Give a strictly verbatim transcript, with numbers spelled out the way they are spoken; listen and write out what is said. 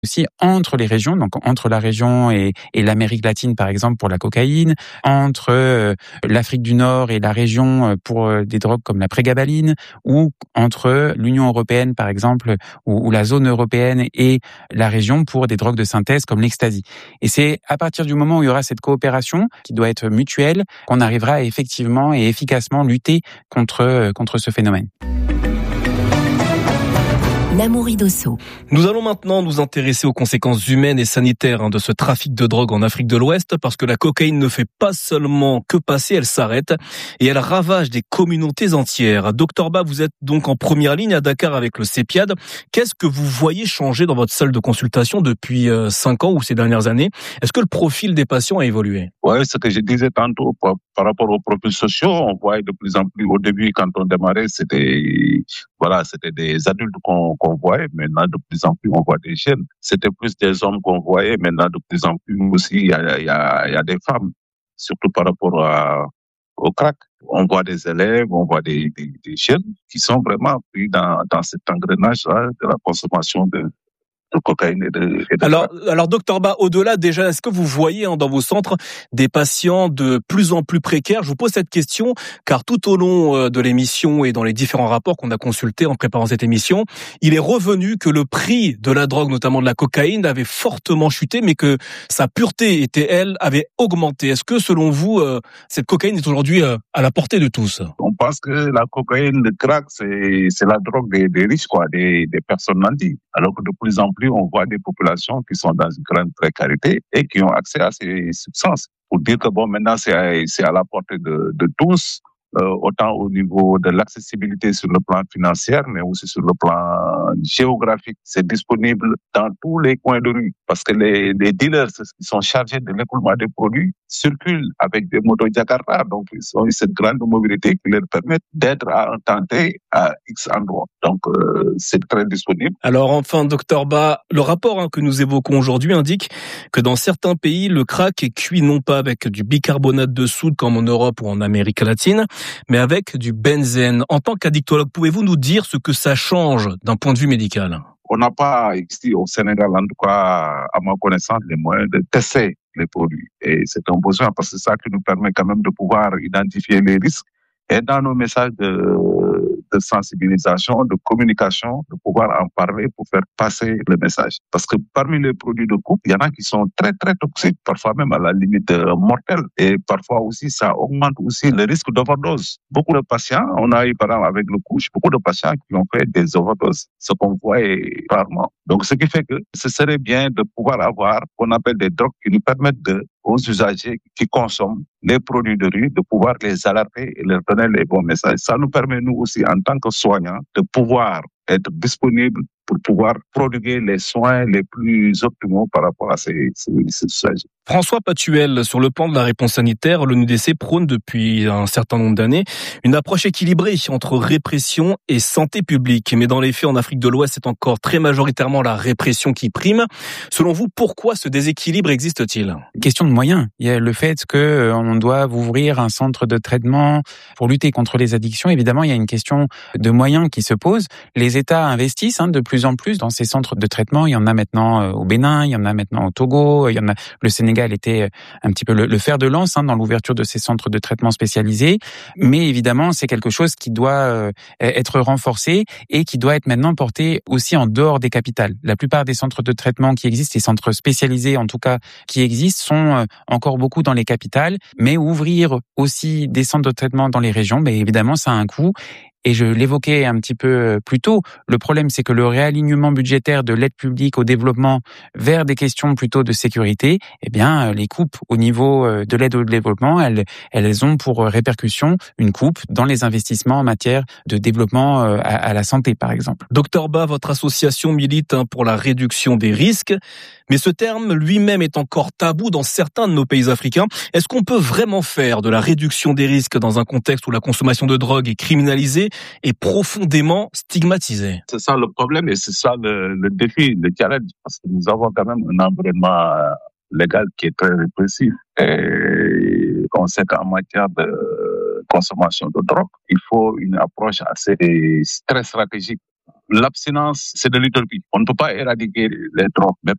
aussi entre les régions, donc entre la région et, et l'Amérique latine par exemple pour la cocaïne, entre euh, l'Afrique du Nord et la région pour euh, des drogues comme la prégabaline, ou entre l'Union européenne par exemple, ou, ou la zone européenne et la région pour des drogues de synthèse comme l'ecstasy. Et c'est à partir du moment où il y aura cette coopération qui doit être mutuelle qu'on arrivera à effectivement et efficacement lutter contre, contre ce phénomène. Namouri Dosso. Nous allons maintenant nous intéresser aux conséquences humaines et sanitaires de ce trafic de drogue en Afrique de l'Ouest, parce que la cocaïne ne fait pas seulement que passer, elle s'arrête et elle ravage des communautés entières. Docteur Ba, vous êtes donc en première ligne à Dakar avec le CEPIAD. Qu'est-ce que vous voyez changer dans votre salle de consultation depuis cinq ans ou ces dernières années? Est-ce que le profil des patients a évolué? Oui, ce que je disais tantôt par, par rapport aux profils sociaux, on voit de plus en plus, au début quand on démarrait, c'était, voilà, c'était des adultes qu'on qu'on voyait, maintenant de plus en plus on voit des jeunes. C'était plus des hommes qu'on voyait, maintenant de plus en plus aussi il y a, il y a, il y a des femmes, surtout par rapport à, au crack. On voit des élèves, on voit des, des, des jeunes qui sont vraiment pris dans, dans cet engrenage-là de la consommation de, de cocaïne et de, et de alors, crack. alors, docteur Ba, au-delà déjà, est-ce que vous voyez hein, dans vos centres des patients de plus en plus précaires? Je vous pose cette question car tout au long euh, de l'émission et dans les différents rapports qu'on a consultés en préparant cette émission, il est revenu que le prix de la drogue, notamment de la cocaïne, avait fortement chuté, mais que sa pureté était, elle, avait augmenté. Est-ce que, selon vous, euh, cette cocaïne est aujourd'hui euh, à la portée de tous? On pense que la cocaïne, le crack, c'est, c'est la drogue des, des riches, quoi, des, des personnes nantis. Alors que de plus en plus, on voit des populations qui sont dans une grande précarité et qui ont accès à ces substances. Pour dire que bon, maintenant, c'est à, c'est à la portée de, de tous, euh, autant au niveau de l'accessibilité sur le plan financier, mais aussi sur le plan géographique. C'est disponible dans tous les coins de rue parce que les, les dealers qui sont chargés de l'écoulement des produits circulent avec des motos Jakarta, donc ils ont cette grande mobilité qui leur permet d'être à un temps T à X endroits. Donc euh, c'est très disponible. Alors enfin, docteur Ba, le rapport hein, que nous évoquons aujourd'hui indique que dans certains pays, le crack est cuit non pas avec du bicarbonate de soude comme en Europe ou en Amérique latine, mais avec du benzène. En tant qu'addictologue, pouvez-vous nous dire ce que ça change d'un point de vue médical? On n'a pas ici au Sénégal, en tout cas à ma connaissance, les moyens de tester les produits. Et c'est un besoin parce que c'est ça qui nous permet quand même de pouvoir identifier les risques et dans nos messages de, de sensibilisation, de communication, de pouvoir en parler pour faire passer le message. Parce que parmi les produits de coupe, il y en a qui sont très très toxiques, parfois même à la limite mortelle. Et parfois aussi, ça augmente aussi le risque d'overdose. Beaucoup de patients, on a eu par exemple avec le couche, beaucoup de patients qui ont fait des overdoses, ce qu'on voit est rarement. Donc ce qui fait que ce serait bien de pouvoir avoir ce qu'on appelle des drogues qui nous permettent de aux usagers qui consomment les produits de rue, de pouvoir les alerter et leur donner les bons messages. Ça nous permet, nous aussi, en tant que soignants, de pouvoir être disponibles pour pouvoir prodiguer les soins les plus optimaux par rapport à ces, ces, ces usagers. François Patuel, sur le plan de la réponse sanitaire, l'O N U D C prône depuis un certain nombre d'années une approche équilibrée entre répression et santé publique. Mais dans les faits, en Afrique de l'Ouest, c'est encore très majoritairement la répression qui prime. Selon vous, pourquoi ce déséquilibre existe-t-il? Question de moyens. Il y a le fait que on doit ouvrir un centre de traitement pour lutter contre les addictions. Évidemment, il y a une question de moyens qui se pose. Les États investissent hein, de plus en plus dans ces centres de traitement. Il y en a maintenant au Bénin, il y en a maintenant au Togo, il y en a le Sénégal était un petit peu le, le fer de lance hein, dans l'ouverture de ces centres de traitement spécialisés. Mais évidemment, c'est quelque chose qui doit euh, être renforcé et qui doit être maintenant porté aussi en dehors des capitales. La plupart des centres de traitement qui existent, les centres spécialisés en tout cas qui existent, sont euh, encore beaucoup dans les capitales. Mais ouvrir aussi des centres de traitement dans les régions, ben évidemment, ça a un coût. Et je l'évoquais un petit peu plus tôt, le problème c'est que le réalignement budgétaire de l'aide publique au développement vers des questions plutôt de sécurité, eh bien les coupes au niveau de l'aide au développement, elles, elles ont pour répercussion une coupe dans les investissements en matière de développement à, à la santé par exemple. Docteur Ba, votre association milite pour la réduction des risques, mais ce terme lui-même est encore tabou dans certains de nos pays africains. Est-ce qu'on peut vraiment faire de la réduction des risques dans un contexte où la consommation de drogue est criminalisée et profondément stigmatisée? C'est ça le problème et c'est ça le, le défi, le challenge, parce que nous avons quand même un environnement légal qui est très répressif. Et on sait qu'en matière de consommation de drogue, il faut une approche assez très stratégique. l'abstinence, c'est de l'utopie. On ne peut pas éradiquer les drogues, mais